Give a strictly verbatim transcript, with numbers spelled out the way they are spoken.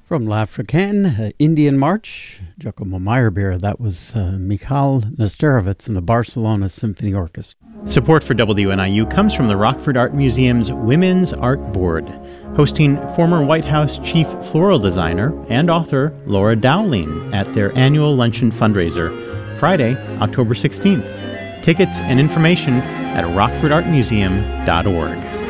From L'Africaine, uh, Indian March, Giacomo Meyerbeer, that was uh, Mikhail Nesterovitz and the Barcelona Symphony Orchestra. Support for W N I U comes from the Rockford Art Museum's Women's Art Board, hosting former White House chief floral designer and author Laura Dowling at their annual luncheon fundraiser, Friday, October sixteenth. Tickets and information at rockford art museum dot org.